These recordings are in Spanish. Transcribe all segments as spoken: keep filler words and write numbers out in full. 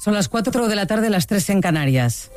Son las cuatro de la tarde, las tres en Canarias.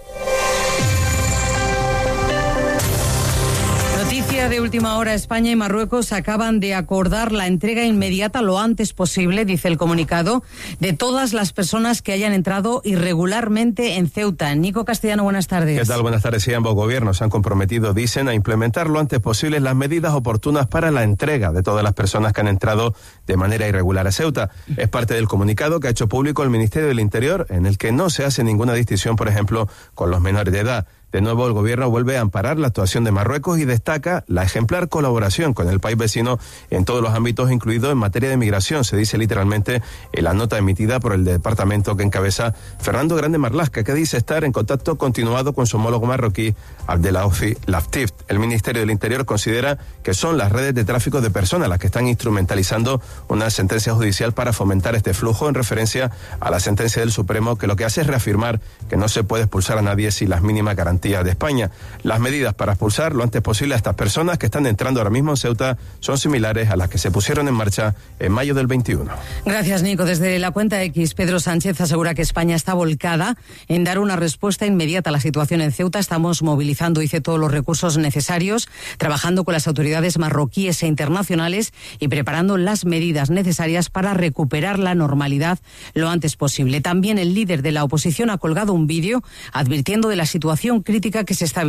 Noticia de última hora: España y Marruecos acaban de acordar la entrega inmediata lo antes posible, dice el comunicado, de todas las personas que hayan entrado irregularmente en Ceuta. Nico Castellano, buenas tardes. ¿Qué tal? Buenas tardes. Sí, ambos gobiernos se han comprometido, dicen, a implementar lo antes posible las medidas oportunas para la entrega de todas las personas que han entrado de manera irregular a Ceuta. Es parte del comunicado que ha hecho público el Ministerio del Interior, en el que no se hace ninguna distinción, por ejemplo, con los menores de edad. De nuevo, el gobierno vuelve a amparar la actuación de Marruecos y destaca la ejemplar colaboración con el país vecino en todos los ámbitos, incluido en materia de migración. Se dice literalmente en la nota emitida por el departamento que encabeza Fernando Grande Marlaska, que dice estar en contacto continuado con su homólogo marroquí, Abdelaofi Laftif. El Ministerio del Interior considera que son las redes de tráfico de personas las que están instrumentalizando una sentencia judicial para fomentar este flujo, en referencia a la sentencia del Supremo, que lo que hace es reafirmar que no se puede expulsar a nadie sin las mínimas garantías de España. Las medidas para expulsar lo antes posible a estas personas que están entrando ahora mismo en Ceuta son similares a las que se pusieron en marcha en mayo del veintiuno. Gracias, Nico. Desde la cuenta X, Pedro Sánchez asegura que España está volcada en dar una respuesta inmediata a la situación en Ceuta. Estamos movilizando, dice, todos los recursos necesarios, trabajando con las autoridades marroquíes e internacionales y preparando las medidas necesarias para recuperar la normalidad lo antes posible. También el líder de la oposición ha colgado un vídeo advirtiendo de la situación crítica que se está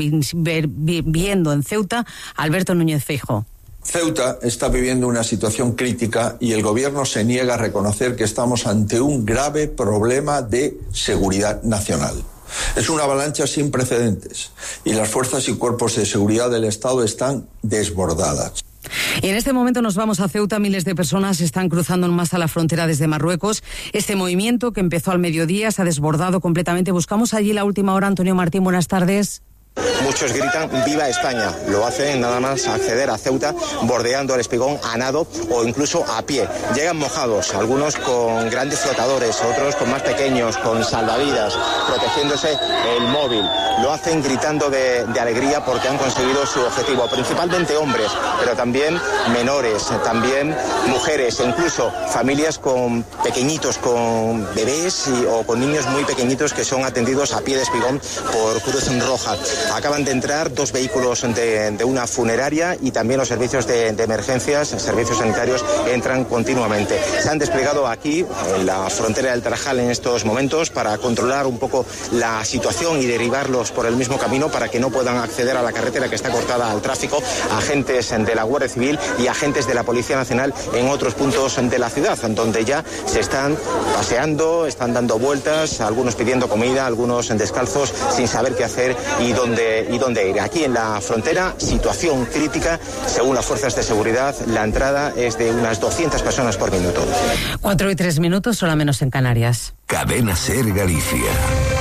viviendo en Ceuta. Alberto Núñez Feijóo. Ceuta está viviendo una situación crítica y el gobierno se niega a reconocer que estamos ante un grave problema de seguridad nacional. Es una avalancha sin precedentes y las fuerzas y cuerpos de seguridad del Estado están desbordadas. Y en este momento nos vamos a Ceuta. Miles de personas están cruzando en masa la frontera desde Marruecos. Este movimiento, que empezó al mediodía, se ha desbordado completamente. Buscamos allí la última hora. Antonio Martín, buenas tardes. Muchos gritan ¡Viva España! Lo hacen nada más acceder a Ceuta, bordeando el Espigón a nado o incluso a pie. Llegan mojados, algunos con grandes flotadores, otros con más pequeños, con salvavidas, protegiéndose el móvil. Lo hacen gritando de, de alegría porque han conseguido su objetivo. Principalmente hombres, pero también menores, también mujeres e incluso familias con pequeñitos, con bebés y, o con niños muy pequeñitos que son atendidos a pie de Espigón por Cruz Roja. Acaban de entrar dos vehículos de, de una funeraria y también los servicios de, de emergencias, servicios sanitarios, entran continuamente. Se han desplegado aquí, en la frontera del Tarajal, en estos momentos para controlar un poco la situación y derivarlos por el mismo camino para que no puedan acceder a la carretera que está cortada al tráfico. Agentes de la Guardia Civil y agentes de la Policía Nacional en otros puntos de la ciudad, donde ya se están paseando, están dando vueltas, algunos pidiendo comida, algunos descalzos, sin saber qué hacer y dónde y dónde ir. Aquí en la frontera, situación crítica. Según las fuerzas de seguridad, la entrada es de unas doscientas personas por minuto. Cuatro y tres minutos, hora menos en Canarias. Cadena Ser Galicia.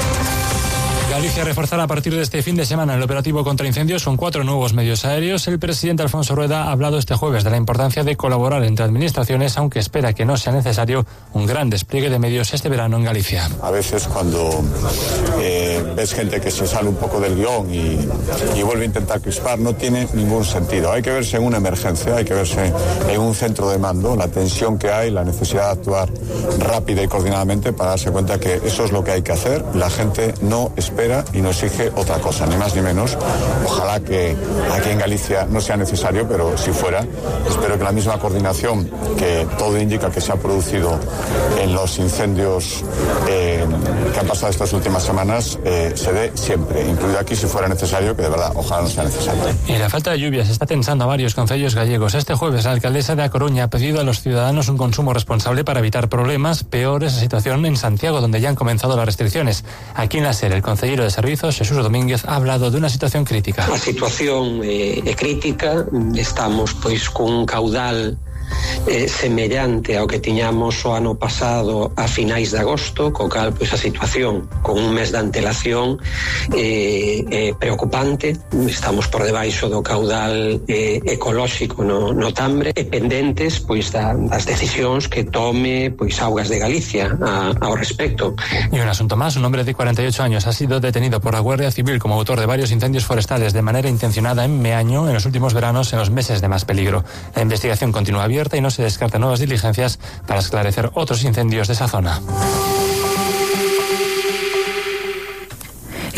Galicia reforzará a partir de este fin de semana el operativo contra incendios con cuatro nuevos medios aéreos. El presidente Alfonso Rueda ha hablado este jueves de la importancia de colaborar entre administraciones, aunque espera que no sea necesario un gran despliegue de medios este verano en Galicia. A veces cuando eh, ves gente que se sale un poco del guión y, y vuelve a intentar crispar, no tiene ningún sentido. Hay que verse en una emergencia, hay que verse en un centro de mando, la tensión que hay, la necesidad de actuar rápida y coordinadamente para darse cuenta que eso es lo que hay que hacer. La gente no espera y no exige otra cosa, ni más ni menos. Ojalá que aquí en Galicia no sea necesario, pero si fuera, espero que la misma coordinación que todo indica que se ha producido en los incendios eh, que han pasado estas últimas semanas eh, se dé siempre, incluido aquí si fuera necesario, que de verdad ojalá no sea necesario. Y la falta de lluvias está tensando a varios concellos gallegos. Este jueves la alcaldesa de A Coruña ha pedido a los ciudadanos un consumo responsable para evitar problemas. Peor es la situación en Santiago, donde ya han comenzado las restricciones. Aquí en la SER, el concejero de Servizos, Jesús Domínguez, ha hablado de una situación crítica. A situación é eh, crítica, estamos pois cun caudal eh, semellante ao que tiñamos o ano pasado a finais de agosto, co cal pois a situación con un mes de antelación eh, eh, preocupante. Estamos por debaixo do caudal eh, ecolóxico no, no Tambre e pendentes pois da, das decisións que tome pois Augas de Galicia a, ao respecto. Y un asunto más, un hombre de cuarenta y ocho años ha sido detenido por la Guardia Civil como autor de varios incendios forestales de manera intencionada en Meaño en los últimos veranos, en los meses de más peligro. La investigación continúa abierta y no se descartan nuevas diligencias para esclarecer otros incendios de esa zona.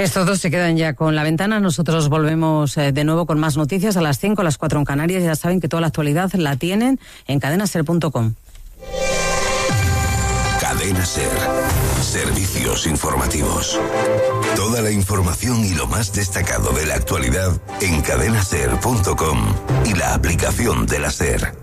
Estos dos se quedan ya con la ventana. Nosotros volvemos eh, de nuevo con más noticias a las cinco, a las cuatro en Canarias. Ya saben que toda la actualidad la tienen en cadena ser punto com. Cadena Ser. Servicios informativos. Toda la información y lo más destacado de la actualidad en cadena ser punto com y la aplicación de la SER.